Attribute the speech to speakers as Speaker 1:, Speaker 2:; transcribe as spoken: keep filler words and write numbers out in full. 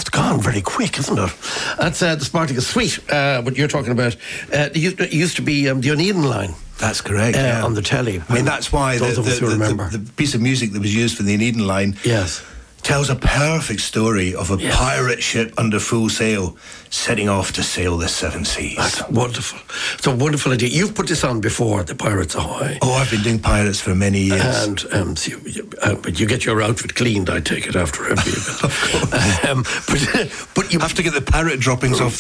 Speaker 1: it's gone very quick, isn't it? That's uh, the Spartacus Suite, uh, what you're talking about. Uh, it used, it used to be um, the Oneiden line.
Speaker 2: That's correct,
Speaker 1: uh,
Speaker 2: yeah.
Speaker 1: On the telly.
Speaker 2: I mean, that's why the,
Speaker 1: those of us
Speaker 2: the,
Speaker 1: who
Speaker 2: the,
Speaker 1: remember.
Speaker 2: the, the piece of music that was used for the Oneiden line
Speaker 1: yes.
Speaker 2: tells a perfect story of a
Speaker 1: yes.
Speaker 2: pirate ship under full sail setting off to sail the seven seas.
Speaker 1: That's wonderful. It's a wonderful idea. You've put this on before, the Pirates Ahoy.
Speaker 2: Oh, I've been doing pirates for many years.
Speaker 1: And um, so you, you, uh, but you get your outfit cleaned, I take it, after every event.
Speaker 2: Of course.
Speaker 1: Um, but, but you
Speaker 2: have to get the parrot droppings off